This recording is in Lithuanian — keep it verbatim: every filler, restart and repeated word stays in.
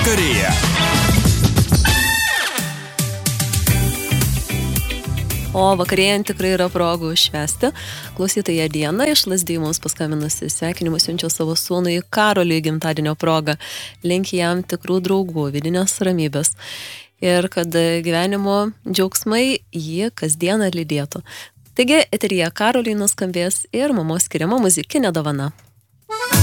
vakarėja. O vakarėjant tikrai yra progų švęsti. Klausytoja Diena iš Lazdijų mums paskaminusi sveikinimus siunčia savo sūnui Karoliui gimtadienio progą. Linki jam tikrų draugų, vidinės ramybės. Ir kad gyvenimo džiaugsmai jį kasdieną lydėtų. Taigi, eteryje Karoliui nuskambės ir mamos skiriama muzikinė dovana.